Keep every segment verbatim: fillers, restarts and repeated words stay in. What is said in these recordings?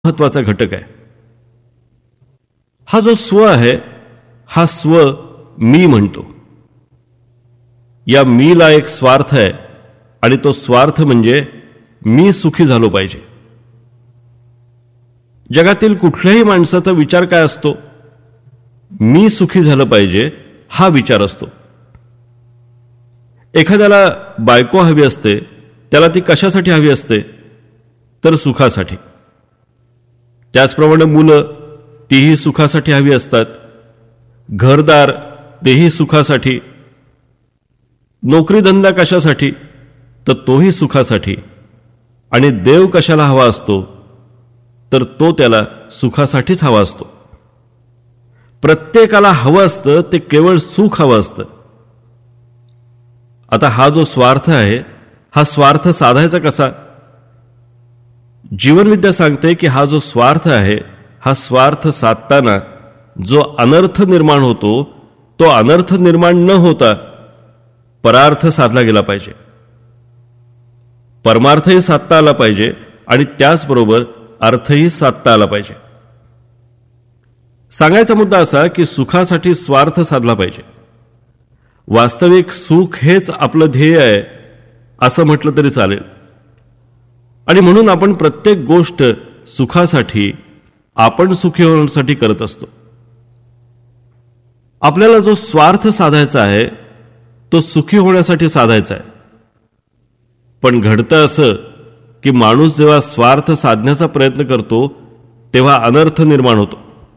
महत्वाचा घटक आहे. हा जो स्व आहे हा स्व मी म्हणतो. या मीला एक स्वार्थ आहे आणि तो स्वार्थ म्हणजे मी सुखी झालो पाहिजे. जगातील कुठल्याही माणसाचा विचार काय असतो? मी सुखी झालं पाहिजे हा विचार असतो. एखाद्याला बायको हवी असते, त्याला ती कशासाठी हवी असते? तर सुखासाठी. त्याचप्रमाणे मुलं तीही सुखासाठी हवी असतात. घरदार तेही सुखासाठी. नोकरीधंदा कशासाठी? तर तोही सुखासाठी. आणि देव कशाला हवा असतो? तर तो त्याला सुखासाठीच हवा असतो. प्रत्येकाला हवं असतं ते केवळ सुख हवं असतं. आता हा जो स्वार्थ आहे हा स्वार्थ साधायचा कसा? जीवनविद्या सांगते की हा जो स्वार्थ आहे हा स्वार्थ साधताना जो अनर्थ निर्माण होतो तो अनर्थ निर्माण न होता परार्थ साधला गेला पाहिजे. परमार्थही साधता आला पाहिजे आणि त्याचबरोबर अर्थही साधता आला पाहिजे. सांगायचा मुद्दा असा की सुखासाठी स्वार्थ साधला पाहिजे. वास्तविक सुख हेच आपलं ध्येय आहे असं म्हटलं तरी चालेल. आणि म्हणून आपण प्रत्येक गोष्ट सुखासाठी, आपण सुखी होण्यासाठी करत असतो. आपल्याला जो स्वार्थ साधायचा आहे तो सुखी होण्यासाठी साधायचा आहे. पण घडतं असं की माणूस जेव्हा स्वार्थ साधण्याचा प्रयत्न करतो तेव्हा अनर्थ निर्माण होतो.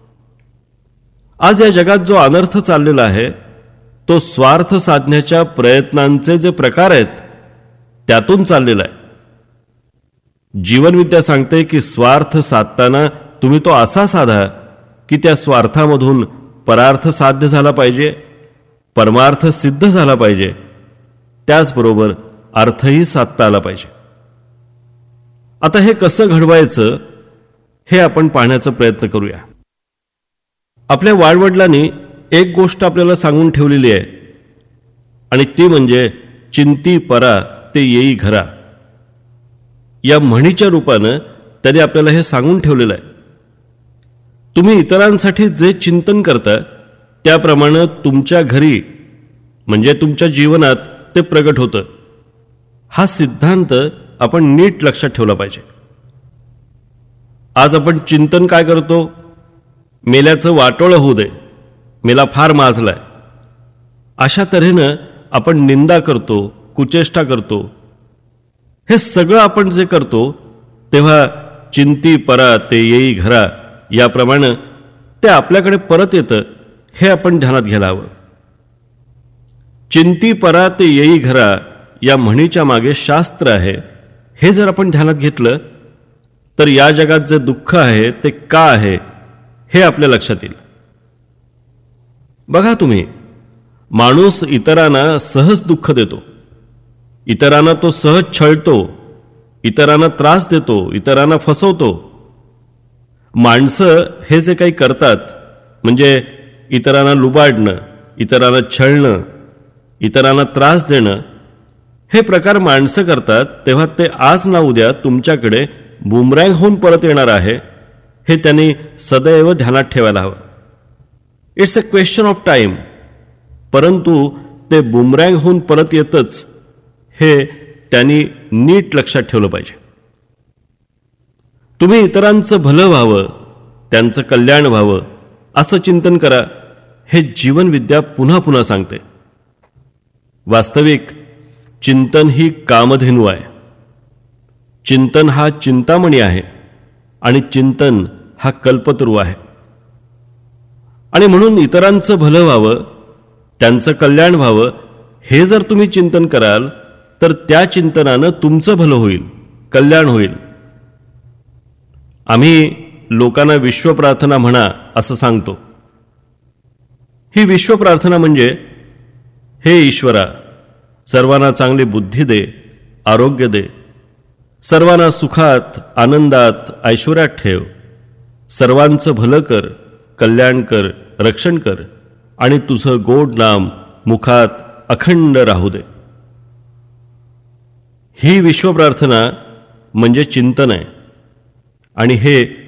आज या जगात जो अनर्थ चाललेला आहे तो स्वार्थ साधण्याच्या प्रयत्नांचे जे प्रकार आहेत त्यातून चाललेला आहे. जीवनविद्या सांगते की स्वार्थ साधताना तुम्ही तो असा साधा की त्या स्वार्थामधून परार्थ साध्य झाला पाहिजे, परमार्थ सिद्ध झाला पाहिजे, त्याचबरोबर अर्थही साधता आला पाहिजे. आता हे कसं घडवायचं हे आपण पाहण्याचा प्रयत्न करूया. आपल्या वाडवडिलांनी एक गोष्ट आपल्याला सांगून ठेवलेली आहे आणि ती म्हणजे चिंती परा ते येई घरा. या म्हणीच्या रूपानं त्यांनी आपल्याला हे सांगून ठेवलेलं आहे. तुम्ही इतरांसाठी जे चिंतन करता त्याप्रमाणे तुमच्या घरी म्हणजे तुमच्या जीवनात ते प्रगट होतं. हा सिद्धांत आपण नीट लक्षात ठेवला पाहिजे. आज आपण चिंतन काय करतो? मेल्याचं वाटोळं होऊ दे, मेला फार माजलाय, अशा तऱ्हेनं आपण निंदा करतो, कुचेष्टा करतो. हे सगळं आपण जे करतो तेव्हा चिंती परा ते येई घरा याप्रमाणे ते आपल्याकडे परत येतं हे आपण ध्यानात घ्यायला हवं. चिंती परा ते येई घरा या म्हणीच्या मागे शास्त्र आहे हे जर आपण ध्यानात घेतलं तर या जगात जे दुःख आहे ते का आहे हे आपल्या लक्षात येईल. बघा तुम्ही, माणूस इतरांना सहज दुःख देतो, इतरांना तो सहज छळतो, इतरांना त्रास देतो, इतरांना फसवतो. माणसं हे जे काही करतात म्हणजे इतरांना लुबाडणं, इतरांना छळणं, इतरांना त्रास देणं, हे प्रकार माणसं करतात तेव्हा ते आज ना उद्या तुमच्याकडे बुमरँग होऊन परत येणार आहे हे त्यांनी सदैव ध्यानात ठेवायला हवं. It's a question of time. परंतु ते बुमरँग होऊन परत येतच हे त्यांनी नीट लक्षात ठेवलं पाहिजे. तुम्ही इतरांचं भलं व्हावं, त्यांचं कल्याण व्हावं असं चिंतन करा हे जीवनविद्या पुन्हा पुन्हा सांगते. वास्तविक चिंतन ही कामधेनू आहे. चिंतन हा चिंतामणी आहे आणि चिंतन हा कल्पतरू आहे. आणि म्हणून इतरांचं भलं व्हावं, त्यांचं कल्याण व्हावं हे जर तुम्ही चिंतन कराल तर त्या चिंतनानं तुमचं भलं होईल, कल्याण होईल. आम्ही लोकांना विश्वप्रार्थना म्हणा असं सांगतो. ही विश्वप्रार्थना म्हणजे हे ईश्वरा, सर्वांना चांगली बुद्धी दे, आरोग्य दे, सर्वांना सुखात, आनंदात, ऐश्वर्यात ठेव, सर्वांचं भलं कर, कल्याण कर, रक्षण कर आणि तुझं गोड नाम मुखात अखंड राहू दे. ही विश्वप्रार्थना म्हणजे चिंतन आहे आणि हे